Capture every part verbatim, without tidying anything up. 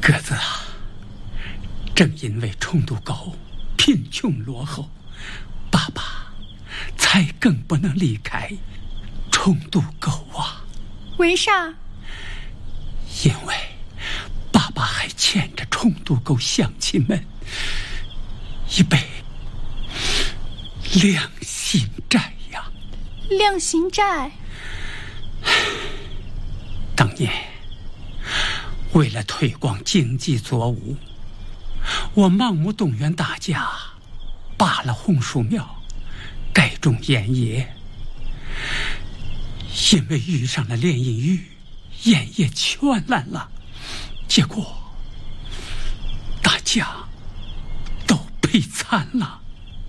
鸽子啊，正因为冲渡沟贫穷落后，爸爸才更不能离开冲渡沟啊。 为啥？ 因为爸爸还欠着冲渡沟乡亲们一杯良心债呀。 良心债？ 当年为了推广经济作物，我盲目动员大家扒了红树苗，改种烟叶。因为遇上了连阴雨，烟叶全烂了，结果大家都赔惨了。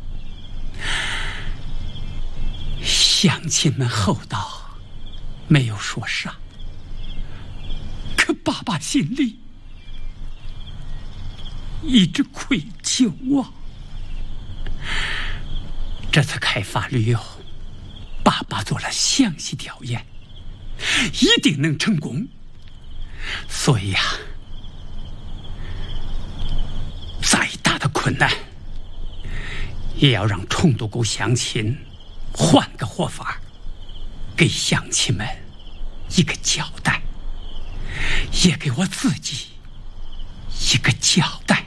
乡亲们厚道，没有说啥，可爸爸心里一直愧疚啊。这次开发旅游，爸爸做了详细调研，一定能成功。所以呀、啊，再大的困难也要让冲渡沟乡亲换个活法，给乡亲们一个交代，也给我自己一个交代。